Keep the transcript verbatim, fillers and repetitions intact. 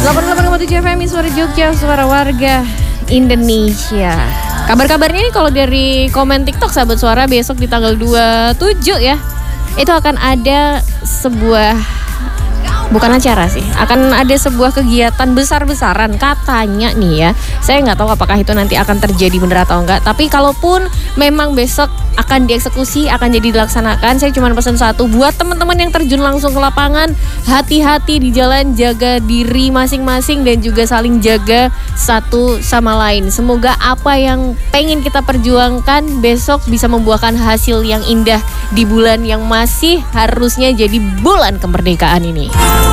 delapan puluh delapan koma tujuh F M Suara Jogja, suara warga Indonesia. Kabar-kabarnya nih kalau dari komen TikTok sahabat suara, besok di tanggal dua puluh tujuh ya, itu akan ada sebuah, bukan acara sih, akan ada sebuah kegiatan besar-besaran katanya nih ya. Saya nggak tahu apakah itu nanti akan terjadi bener atau enggak. Tapi kalaupun memang besok akan dieksekusi, akan jadi dilaksanakan, saya cuma pesan satu buat teman-teman yang terjun langsung ke lapangan, hati-hati di jalan, jaga diri masing-masing dan juga saling jaga satu sama lain. Semoga apa yang pengen kita perjuangkan besok bisa membuahkan hasil yang indah di bulan yang masih harusnya jadi bulan kemerdekaan ini.